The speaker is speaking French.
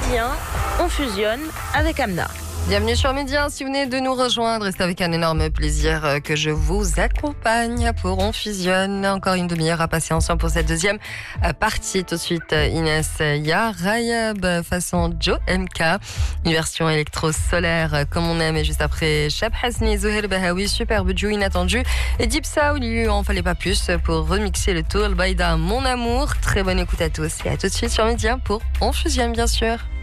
bien, on fusionne avec Amna. Bienvenue sur Média, si vous venez de nous rejoindre, c'est avec un énorme plaisir que je vous accompagne pour On Fusionne. Encore une demi-heure à passer ensemble pour cette deuxième partie. Tout de suite, Inès, ya Rayab façon Joe MK, une version électro-solaire comme on aime. Et juste après, Chab Hasni, Zohel Bahawi, superbe duo inattendu. Et Deep Soul, il lui en fallait pas plus pour remixer le tour. Baïda, mon amour. Très bonne écoute à tous et à tout de suite sur Média pour On Fusionne, bien sûr.